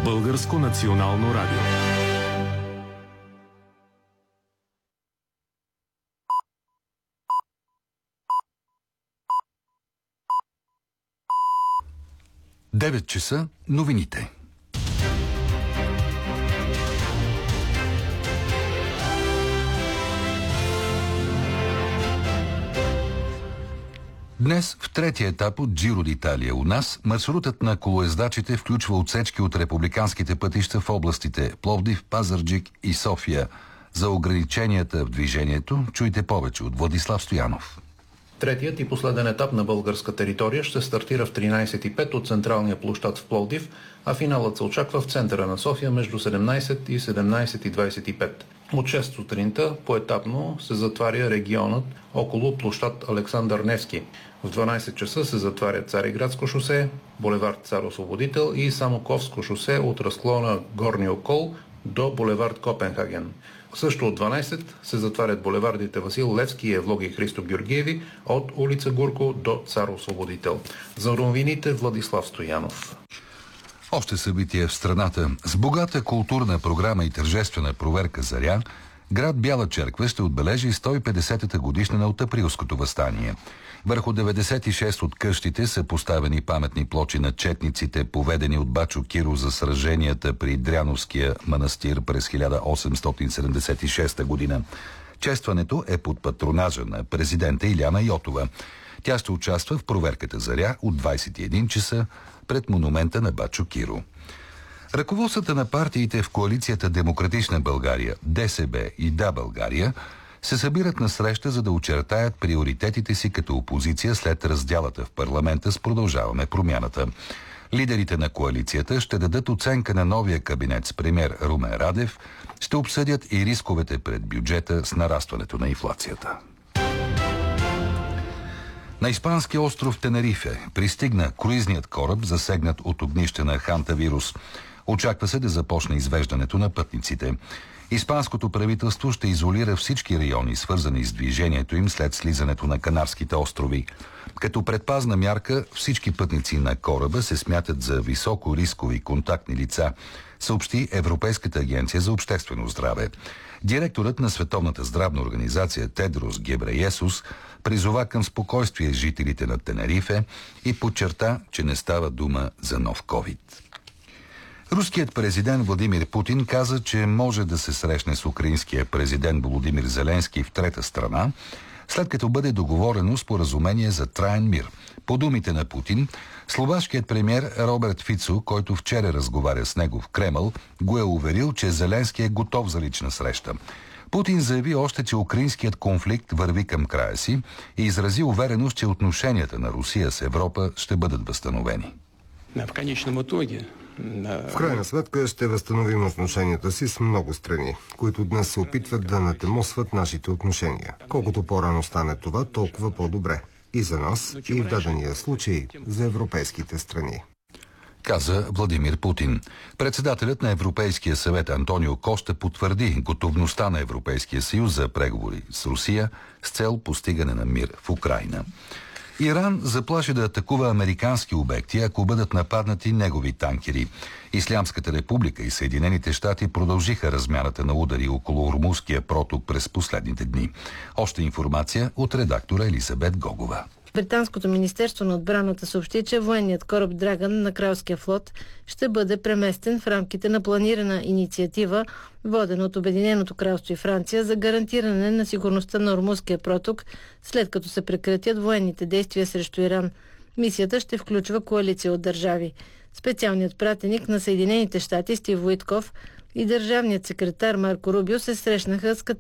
Българско национално радио. Девет часа новините. Днес в третия етап от Джиро д'Италия у нас маршрутът на колоездачите включва отсечки от републиканските пътища в областите Пловдив, Пазарджик и София. За ограниченията в движението чуйте повече от Владислав Стоянов. Третият и последен етап на българска територия ще стартира в 13:05 от централния площад в Пловдив, а финалът се очаква в центъра на София между 17 и 17:25. От 6 сутринта поетапно се затваря регионът около площад Александър Невски. В 12 часа се затваря Цариградско шосе, булевард Цар Освободител и Самоковско шосе от разклона Горни Окол до булевард Копенхаген. Също от 12 се затварят булевардите Васил Левски, Евлоги Христо Георгиеви от улица Гурко до Цар Освободител. За новините Владислав Стоянов. Още събития в страната. С богата културна програма и тържествена проверка Заря, град Бяла Черква ще отбележи 150-та годишнина от Априлското въстание. Върху 96 от къщите са поставени паметни плочи на четниците, поведени от Бачо Киро за сраженията при Дряновския манастир през 1876 година. Честването е под патронажа на президента Иляна Йотова. Тя ще участва в проверката Заря от 21 часа пред монумента на Бачо Киро. Ръководствата на партиите в коалицията Демократична България, ДСБ и Да България се събират на среща, за да очертаят приоритетите си като опозиция след разделата в парламента с Продължаваме промяната. Лидерите на коалицията ще дадат оценка на новия кабинет с премиер Румен Радев, ще обсъдят и рисковете пред бюджета с нарастването на инфлацията. На испанския остров Тенерифе пристигна круизният кораб, засегнат от огнище на хантавирус. Очаква се да започне извеждането на пътниците. Испанското правителство ще изолира всички райони, свързани с движението им след слизането на Канарските острови. Като предпазна мярка, всички пътници на кораба се смятат за високо рискови контактни лица, съобщи Европейската агенция за обществено здраве. Директорът на Световната здравна организация Тедрос Гебрейесус призова към спокойствие жителите на Тенерифе и подчерта, че не става дума за нов ковид. Руският президент Владимир Путин каза, че може да се срещне с украинския президент Володимир Зеленски в трета страна, след като бъде договорено споразумение за траен мир. По думите на Путин, словашкият премиер Роберт Фицо, който вчера разговаря с него в Кремъл, го е уверил, че Зеленски е готов за лична среща. Путин заяви още, че украинският конфликт върви към края си и изрази увереност, че отношенията на Русия с Европа ще бъдат възстановени. В крайна сметка ще възстановим отношенията си с много страни, които днес се опитват да натемосват нашите отношения. Колкото по-рано стане това, толкова по-добре. И за нас, и в дадения случай за европейските страни. Каза Владимир Путин. Председателят на Европейския съвет Антонио Коста потвърди готовността на Европейския съюз за преговори с Русия с цел постигане на мир в Украйна. Иран заплаши да атакува американски обекти, ако бъдат нападнати негови танкери. Ислямската република и Съединените щати продължиха размяната на удари около Ормузския проток през последните дни. Още информация от редактора Елизабет Гогова. Британското министерство на отбраната съобщи, че военният кораб Драгън на Кралския флот ще бъде преместен в рамките на планирана инициатива, водена от Обединеното кралство и Франция за гарантиране на сигурността на Ормузския проток, след като се прекратят военните действия срещу Иран. Мисията ще включва коалиция от държави. Специалният пратеник на Съединените щати Стив Уитков и държавният секретар Марко Рубио се срещнаха с